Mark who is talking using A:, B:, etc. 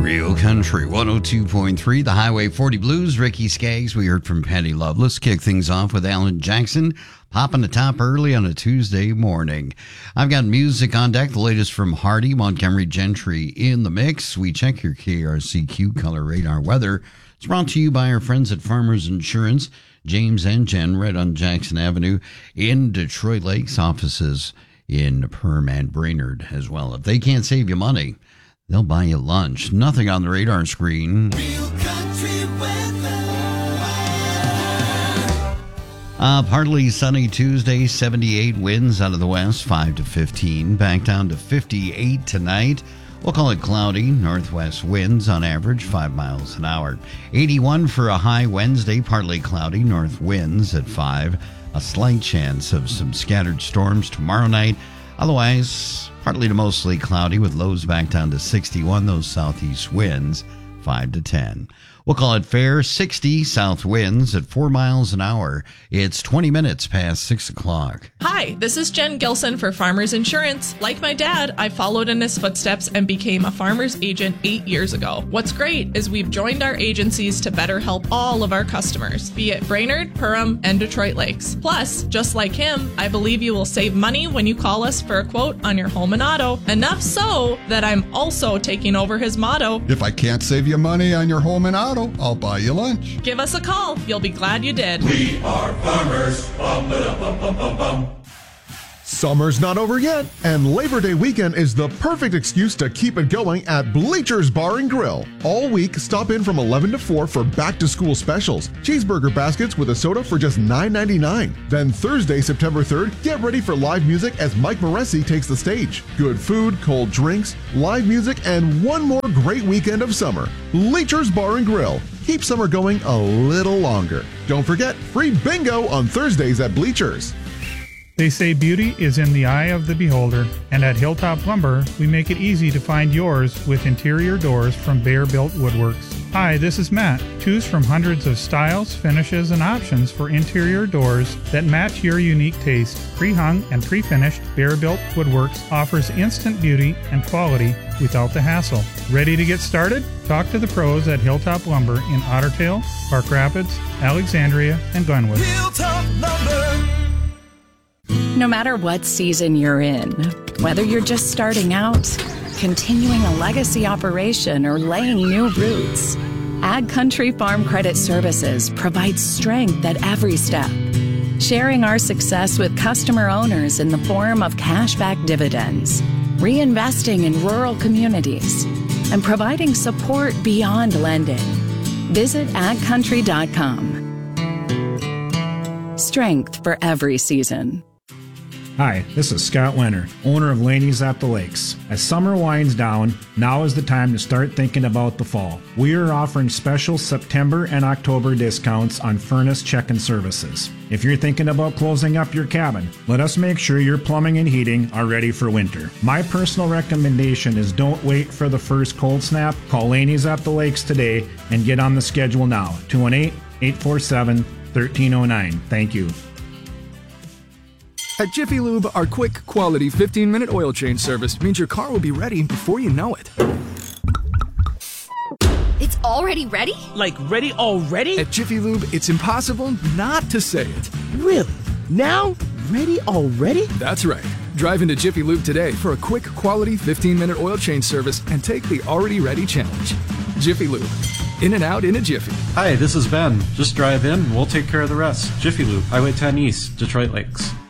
A: Real Country 102.3, the Highway 40 Blues, Ricky Skaggs. We heard from Patty Love. Let's kick things off with Alan Jackson, popping the top early on a Tuesday morning. I've got music on deck, the latest from Hardy, Montgomery Gentry in the mix. We check your KRCQ color radar weather. It's brought to you by our friends at Farmers Insurance, James and Jen, right on Jackson Avenue in Detroit Lakes, offices in Perm and Brainerd as well. If they can't save you money, they'll buy you lunch. Nothing on the radar screen.
B: Real country weather.
A: Partly sunny Tuesday, 78 winds out of the west, 5 to 15. Back down to 58 tonight. We'll call it cloudy. Northwest winds on average 5 miles an hour. 81 for a high Wednesday, partly cloudy. North winds at 5. A slight chance of some scattered storms tomorrow night. Otherwise, partly to mostly cloudy with lows back down to 61. Those southeast winds 5 to 10. We'll call it fair. 60 south winds at 4 miles an hour. It's 20 minutes past 6 o'clock.
C: Hi, this is Jen Gilson for Farmers Insurance. Like my dad, I followed in his footsteps and became a farmer's agent 8 years ago. What's great is we've joined our agencies to better help all of our customers, be it Brainerd, Perham, and Detroit Lakes. Plus, just like him, I believe you will save money when you call us for a quote on your home and auto. Enough so that I'm also taking over his motto.
D: If I can't save you money on your home and auto, I'll buy you lunch.
C: Give us a call. You'll be glad you did.
B: We are farmers. Bum, ba, bum, bum, bum, bum.
E: Summer's not over yet, and Labor Day weekend is the perfect excuse to keep it going at Bleachers Bar and Grill. All week, stop in from 11 to 4 for back-to-school specials. Cheeseburger baskets with a soda for just $9.99. Then Thursday, September 3rd, get ready for live music as Mike Moresi takes the stage. Good food, cold drinks, live music, and one more great weekend of summer. Bleachers Bar and Grill. Keep summer going a little longer. Don't forget, free bingo on Thursdays at Bleachers.
F: They say beauty is in the eye of the beholder, and at Hilltop Lumber, we make it easy to find yours with interior doors from Bear Built Woodworks. Hi, this is Matt. Choose from hundreds of styles, finishes, and options for interior doors that match your unique taste. Pre-hung and pre-finished Bear Built Woodworks offers instant beauty and quality without the hassle. Ready to get started? Talk to the pros at Hilltop Lumber in Otter Tail, Park Rapids, Alexandria, and Glenwood.
B: Hilltop Lumber.
G: No matter what season you're in, whether you're just starting out, continuing a legacy operation, or laying new roots, Ag Country Farm Credit Services provides strength at every step, sharing our success with customer owners in the form of cashback dividends, reinvesting in rural communities, and providing support beyond lending. Visit agcountry.com. Strength for every season.
H: Hi, this is Scott Leonard, owner of Laney's at the Lakes. As summer winds down, now is the time to start thinking about the fall. We are offering special September and October discounts on furnace check-in services. If you're thinking about closing up your cabin, let us make sure your plumbing and heating are ready for winter. My personal recommendation is don't wait for the first cold snap. Call Laney's at the Lakes today and get on the schedule now. 218-847-1309. Thank you.
I: At Jiffy Lube, our quick, quality 15-minute oil change service means your car will be ready before you know it.
J: It's already ready?
K: Like ready already?
I: At Jiffy Lube, it's impossible not to say it.
K: Really? Now? Ready already?
I: That's right. Drive into Jiffy Lube today for a quick, quality 15-minute oil change service and take the already ready challenge. Jiffy Lube. In and out in a jiffy.
L: Hi, this is Ben. Just drive in and we'll take care of the rest. Jiffy Lube, Highway 10 East, Detroit Lakes.